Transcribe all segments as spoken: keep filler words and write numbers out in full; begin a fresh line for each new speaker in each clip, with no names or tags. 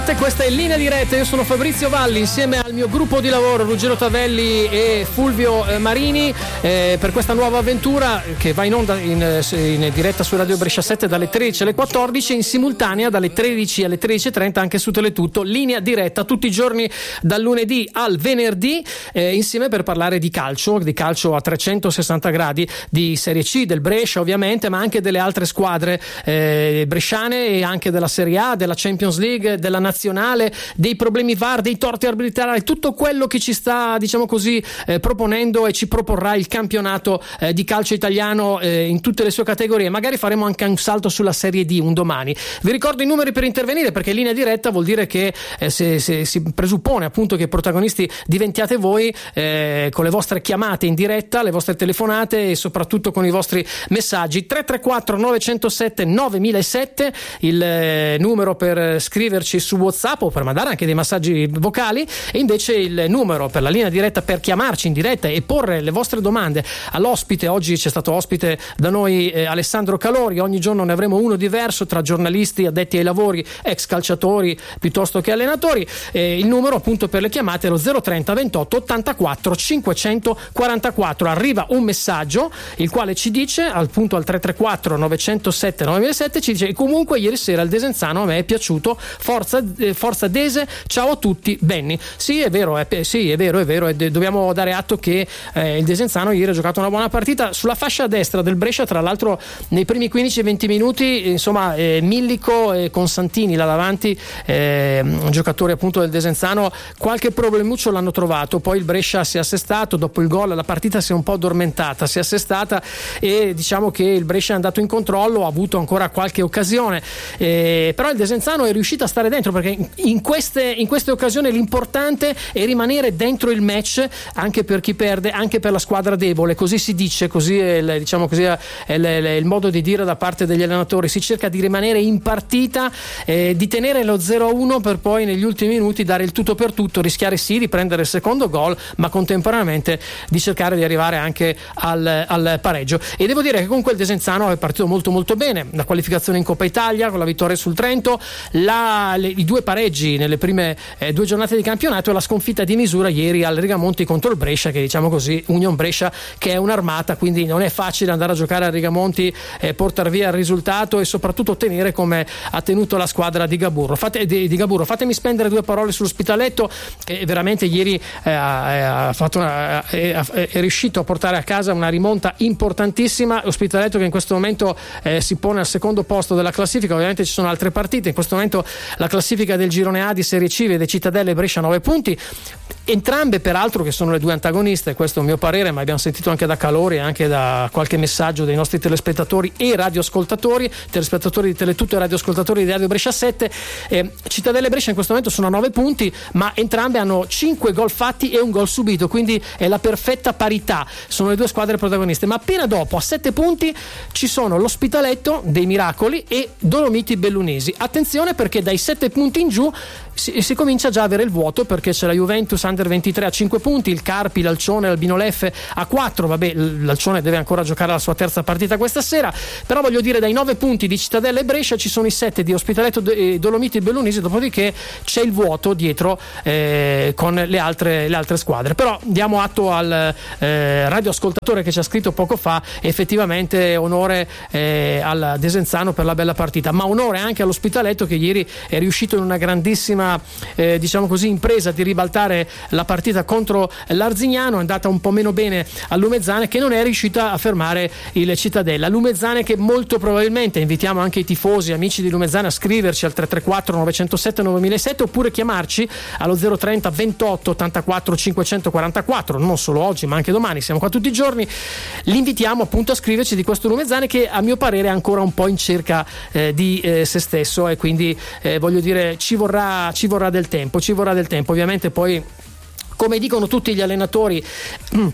Questa è Linea Diretta, io sono Fabrizio Valli insieme al mio gruppo di lavoro Ruggero Tavelli e Fulvio eh, Marini eh, per questa nuova avventura che va in onda in, in diretta su Radio Brescia sette dalle tredici alle quattordici e in simultanea dalle tredici alle tredici e trenta anche su Teletutto. Linea Diretta tutti i giorni dal lunedì al venerdì eh, insieme per parlare di calcio, di calcio a trecentosessanta gradi, di Serie C, del Brescia ovviamente, ma anche delle altre squadre eh, bresciane e anche della Serie A, della Champions League, della nazionale, dei problemi V A R, dei torti arbitrali, tutto quello che ci sta, diciamo così, eh, proponendo e ci proporrà il campionato eh, di calcio italiano eh, in tutte le sue categorie. Magari faremo anche un salto sulla Serie D un domani. Vi ricordo i numeri per intervenire, perché Linea Diretta vuol dire che eh, se, se, si presuppone appunto che i protagonisti diventiate voi eh, con le vostre chiamate in diretta, le vostre telefonate e soprattutto con i vostri messaggi. Tre tre quattro nove zero sette nove zero zero sette il eh, numero per scriverci su WhatsApp o per mandare anche dei messaggi vocali, e invece il numero per la linea diretta per chiamarci in diretta e porre le vostre domande all'ospite. Oggi c'è stato ospite da noi eh, Alessandro Calori. Ogni giorno ne avremo uno diverso tra giornalisti, addetti ai lavori, ex calciatori piuttosto che allenatori. Eh, il numero appunto per le chiamate è lo zero trenta ventotto ottantaquattro cinquecentoquarantaquattro. Arriva un messaggio il quale ci dice appunto al tre tre quattro nove zero sette nove zero zero sette, ci dice: comunque ieri sera il Desenzano a me è piaciuto, forza Forza Dese, ciao a tutti, Benny. Sì, è vero, è, sì, è vero, è vero, e dobbiamo dare atto che eh, il Desenzano ieri ha giocato una buona partita sulla fascia destra del Brescia. Tra l'altro nei primi quindici venti minuti, insomma, eh, Millico e Consantini là davanti, eh, giocatori appunto del Desenzano, qualche problemuccio l'hanno trovato. Poi il Brescia si è assestato, dopo il gol la partita si è un po' addormentata, si è assestata e diciamo che il Brescia è andato in controllo, ha avuto ancora qualche occasione, eh, però il Desenzano è riuscito a stare dentro, perché in queste, in queste occasioni l'importante è rimanere dentro il match, anche per chi perde, anche per la squadra debole, così si dice, così è il, diciamo così è il, è il modo di dire da parte degli allenatori. Si cerca di rimanere in partita, eh, di tenere lo zero a uno per poi negli ultimi minuti dare il tutto per tutto, rischiare sì di prendere il secondo gol, ma contemporaneamente di cercare di arrivare anche al, al pareggio. E devo dire che comunque il Desenzano è partito molto molto bene, la qualificazione in Coppa Italia con la vittoria sul Trento, la, le, i due pareggi nelle prime eh, due giornate di campionato e la sconfitta di misura ieri al Rigamonti contro il Brescia, che diciamo così Union Brescia che è un'armata, quindi non è facile andare a giocare al Rigamonti, eh, portare via il risultato e soprattutto ottenere come ha tenuto la squadra di Gaburro. Fate, di, di Gaburro. Fatemi spendere due parole sull'Ospitaletto, che veramente ieri eh, ha, ha fatto una, è, è riuscito a portare a casa una rimonta importantissima. Ospitaletto che in questo momento eh, si pone al secondo posto della classifica. Ovviamente ci sono altre partite, in questo momento la classifica del girone A di Serie C vede Cittadella e Brescia nove punti, entrambe peraltro che sono le due antagoniste, questo è un mio parere, ma abbiamo sentito anche da Calori e anche da qualche messaggio dei nostri telespettatori e radioascoltatori, telespettatori di Teletutto e radioascoltatori di Radio Brescia sette. eh, Cittadella e Brescia in questo momento sono a nove punti, ma entrambe hanno cinque gol fatti e un gol subito, quindi è la perfetta parità, sono le due squadre protagoniste. Ma appena dopo a sette punti ci sono l'Ospitaletto dei Miracoli e Dolomiti Bellunesi. Attenzione, perché dai sette punti in giù si, si comincia già a avere il vuoto, perché c'è la Juventus Under ventitré a cinque punti, il Carpi, l'Alcione, l'Albino Leffe a quattro. Vabbè, l'Alcione deve ancora giocare la sua terza partita questa sera, però voglio dire, dai nove punti di Cittadella e Brescia ci sono i sette di Ospitaletto e Dolomiti e Bellunesi, dopodiché c'è il vuoto dietro eh, con le altre, le altre squadre. Però diamo atto al eh, radioascoltatore che ci ha scritto poco fa, effettivamente onore eh, al Desenzano per la bella partita, ma onore anche all'Ospitaletto che ieri è riuscito in una grandissima eh, diciamo così impresa di ribaltare la partita contro l'Arzignano. È andata un po' meno bene a Lumezzane, che non è riuscita a fermare il Cittadella. Lumezzane che molto probabilmente, invitiamo anche i tifosi amici di Lumezzane a scriverci al tre tre quattro nove zero sette nove zero zero sette oppure chiamarci allo zero trenta ventotto ottantaquattro cinquecentoquarantaquattro, non solo oggi ma anche domani, siamo qua tutti i giorni. Li invitiamo appunto a scriverci di questo Lumezzane che a mio parere è ancora un po' in cerca eh, di eh, se stesso, e quindi eh, voglio dire ci vorrà, ci vorrà del tempo, ci vorrà del tempo. Ovviamente poi, come dicono tutti gli allenatori,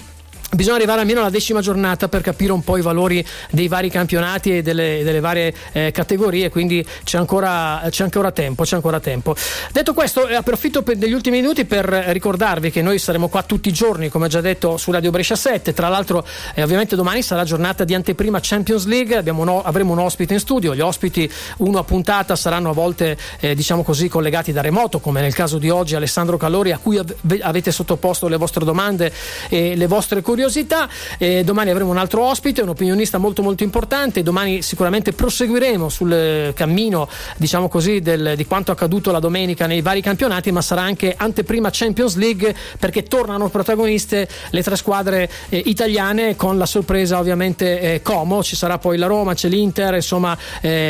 bisogna arrivare almeno alla decima giornata per capire un po' i valori dei vari campionati e delle, delle varie eh, categorie, quindi c'è ancora, c'è ancora tempo, c'è ancora tempo. Detto questo, eh, approfitto per, degli ultimi minuti per ricordarvi che noi saremo qua tutti i giorni, come già detto, su Radio Brescia sette. Tra l'altro eh, ovviamente domani sarà giornata di anteprima Champions League, abbiamo no, avremo un ospite in studio, gli ospiti uno a puntata saranno a volte eh, diciamo così collegati da remoto, come nel caso di oggi Alessandro Calori, a cui av- avete sottoposto le vostre domande e le vostre curiosità. Eh, domani avremo un altro ospite, un opinionista molto molto importante. Domani sicuramente proseguiremo sul cammino, diciamo così, del, di quanto accaduto la domenica nei vari campionati, ma sarà anche anteprima Champions League, perché tornano protagoniste le tre squadre eh, italiane, con la sorpresa ovviamente eh, Como. Ci sarà poi la Roma, c'è l'Inter, insomma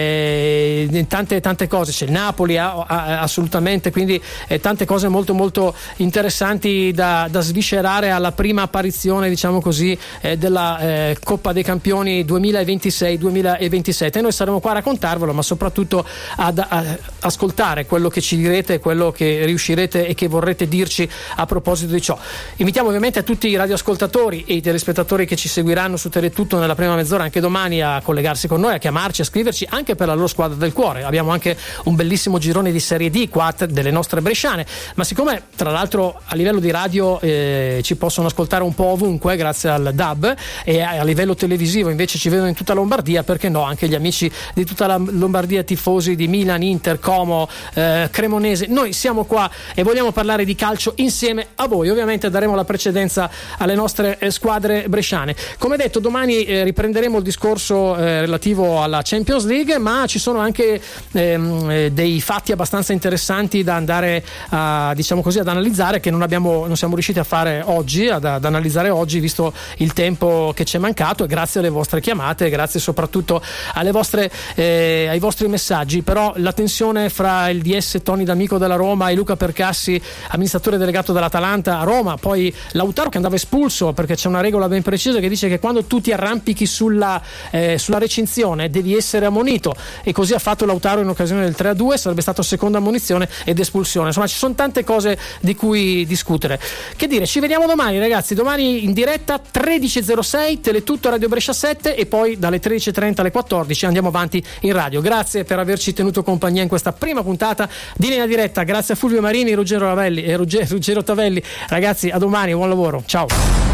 eh, tante tante cose, c'è il Napoli a, a, assolutamente, quindi eh, tante cose molto molto interessanti da, da sviscerare alla prima apparizione, diciamo così, eh, della eh, Coppa dei Campioni duemilaventisei duemilaventisette. E noi saremo qua a raccontarvelo, ma soprattutto ad a, ascoltare quello che ci direte, quello che riuscirete e che vorrete dirci a proposito di ciò. Invitiamo ovviamente a tutti i radioascoltatori e i telespettatori che ci seguiranno su Teletutto nella prima mezz'ora anche domani a collegarsi con noi, a chiamarci, a scriverci anche per la loro squadra del cuore. Abbiamo anche un bellissimo girone di Serie D qua delle nostre bresciane, ma siccome tra l'altro a livello di radio eh, ci possono ascoltare un po' ovunque grazie al D A B, e a livello televisivo invece ci vedono in tutta Lombardia, perché no, anche gli amici di tutta la Lombardia, tifosi di Milan, Inter, Como, eh, Cremonese, noi siamo qua e vogliamo parlare di calcio insieme a voi. Ovviamente daremo la precedenza alle nostre eh, squadre bresciane. Come detto, domani eh, riprenderemo il discorso eh, relativo alla Champions League, ma ci sono anche ehm, eh, dei fatti abbastanza interessanti da andare a, diciamo così, ad analizzare, che non abbiamo non siamo riusciti a fare oggi, ad, ad analizzare oggi, visto il tempo che ci è mancato, e grazie alle vostre chiamate, grazie soprattutto alle vostre, eh, ai vostri messaggi. Però la tensione fra il D S Tony D'Amico della Roma e Luca Percassi, amministratore delegato dell'Atalanta a Roma, poi Lautaro che andava espulso perché c'è una regola ben precisa che dice che quando tu ti arrampichi sulla, eh, sulla recinzione devi essere ammonito, e così ha fatto Lautaro in occasione del tre a due, sarebbe stato seconda ammonizione ed espulsione. Insomma, ci sono tante cose di cui discutere. Che dire, ci vediamo domani ragazzi, domani in diretta tredici e zero sei Teletutto Radio Brescia sette, e poi dalle tredici e trenta alle quattordici andiamo avanti in radio. Grazie per averci tenuto compagnia in questa prima puntata di Linea Diretta. Grazie a Fulvio Marini, Ruggero Ravelli e Ruggero, Ruggero Tavelli. Ragazzi, a domani, buon lavoro, ciao.